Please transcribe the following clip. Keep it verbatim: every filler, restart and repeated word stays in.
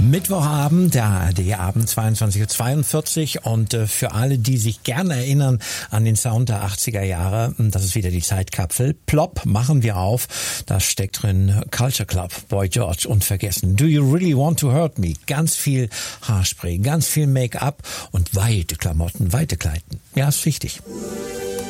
Mittwochabend, der A R D-Abend, zweiundzwanzig Uhr zweiundvierzig, und äh, für alle, die sich gerne erinnern an den Sound der achtziger Jahre, das ist wieder die Zeitkapsel. Plop, machen wir auf, da steckt drin Culture Club, Boy George, unvergessen. Do you really want to hurt me? Ganz viel Haarspray, ganz viel Make-up und weite Klamotten, weite Kleidung. Ja, ist wichtig.